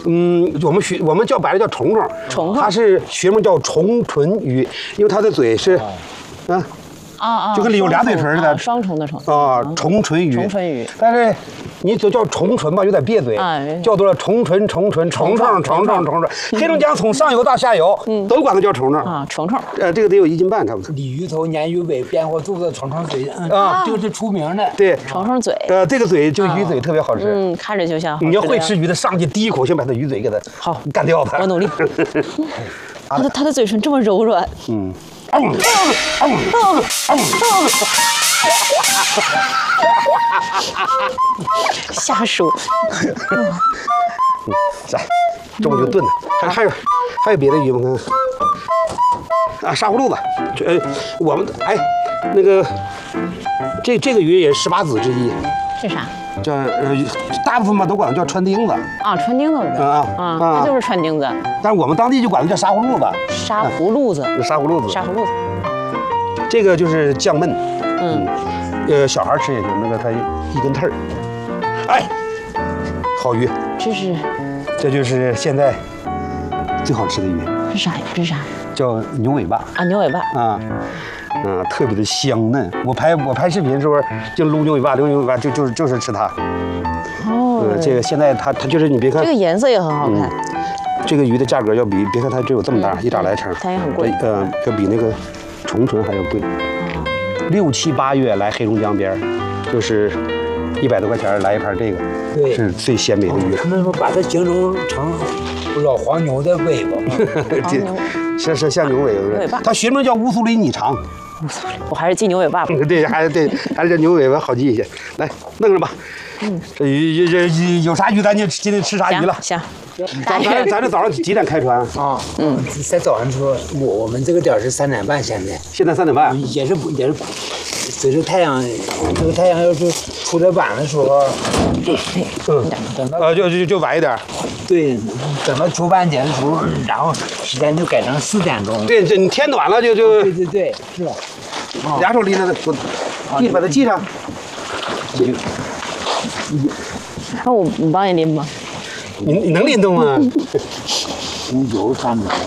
我们叫白的叫虫虫， 虫它是学名叫虫唇鱼，因为它的嘴是，就跟有俩嘴唇似的， 双重的虫虫唇鱼。 虫唇鱼， 但是你就叫虫唇吧，有点别嘴，叫做虫唇。黑龙江从上游到下游，都管它叫虫虫啊，虫虫。 这个得有1斤半差不多。 鲤鱼头、鲶鱼尾、扁活肚子、虫虫嘴，这个是出名的。 对， 虫虫嘴。 这个嘴就鱼嘴特别好吃。 看着就像。 你要会吃鱼的，上去第一口先把它鱼嘴给它好干掉它。 我努力。它的嘴唇这么柔软。下属。 这我就炖它。还有别的鱼吗？沙葫芦子。我们那个这个鱼也是18子之一。 是啥？ 叫大部分吧都管它叫穿钉子啊，穿钉子它就是穿钉子。 但是我们当地就管它叫沙葫芦子。 沙葫芦子。 沙葫芦子。 沙葫芦子。 这个就是酱焖。小孩吃也行，那个它一根刺儿。好鱼。这就是现在最好吃的鱼。 是啥？这是啥？ 叫牛尾巴。 牛尾巴。 特别的香嫩。我拍视频的时候就撸牛尾巴，就是吃它。这个现在它就是你别看这个颜色也很好看。 这个鱼的价格要比别看它只有这么大，1.2来成， 它也很贵。 要比那个虫唇还要贵。6、7、8月来黑龙江边，就是100多块钱来一盘这个，是最鲜美的鱼。 他们说把它形容成老黄牛的尾巴吗？ 是像牛尾巴。它学名叫乌苏里拟长。 我还是记牛尾巴吧。 对，还是这牛尾巴好记一些。来，弄上吧。这鱼有啥鱼，咱就今天吃啥鱼了。 行。 咱这早上几点开船啊？在早上说，我们这个点是3点半，现在3点半， 也是，随着太阳，这个太阳要是出得晚的时候，等到就晚一点。 对，等到出半节的时候，然后时间就改成4点钟。 对，你天暖了就。 对，是吧？ 俩手拎着，把它系上。 那我帮你拎吗？ 你能拎动吗？ 用油翻着。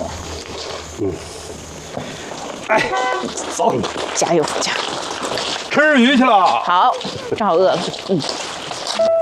走， 加油！ 吃鱼去了。 好，正好饿了。